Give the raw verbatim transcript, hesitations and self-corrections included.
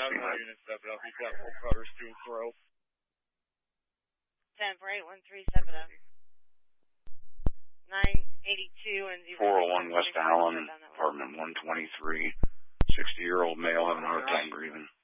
seen that. Unit step up. He's got full covers through throat. ten for eight one three, step it up. nine eighty-two and zero. four oh one West Allen, apartment one twenty-three. sixty-year-old male having a hard time breathing.